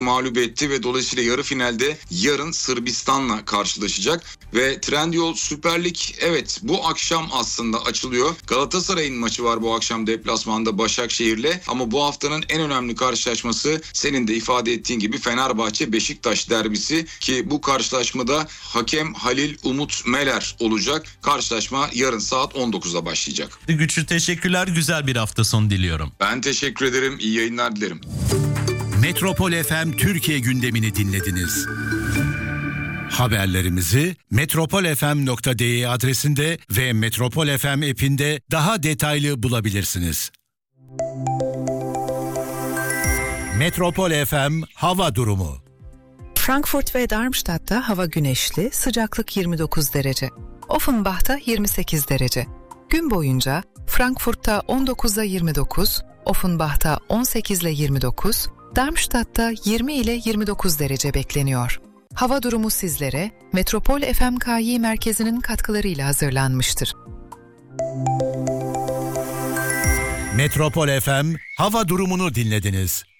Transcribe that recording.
mağlup etti ve dolayısıyla yarı finalde yarın Sırbistan'la karşılaşacak. Ve Trendyol Süper Lig evet bu akşam aslında açılıyor. Galatasaray'ın maçı var bu akşam deplasmanda Başakşehir'le, ama bu haftanın en önemli karşılaşması senin de ifade ettiğin gibi Fenerbahçe-Beşiktaş derbisi, ki bu karşılaşmada hakem Halil Umut Meler olacak. Karşılaşma yarın saat 19'da başlayacak. Güçlü teşekkürler, güzel bir hafta sonu diliyorum. Ben teşekkür ederim, iyi yayınlar dilerim. Metropol FM Türkiye gündemini dinlediniz. Haberlerimizi metropolfm.de adresinde ve Metropol FM app'inde daha detaylı bulabilirsiniz. Metropol FM hava durumu. Frankfurt ve Darmstadt'ta hava güneşli, sıcaklık 29 derece. Offenbach'ta 28 derece. Gün boyunca Frankfurt'ta 19'a 29, Offenbach'ta 18 ile 29, Darmstadt'ta 20 ile 29 derece bekleniyor. Hava durumu sizlere Metropol FMKY merkezinin katkılarıyla hazırlanmıştır. Metropol FM hava durumunu dinlediniz.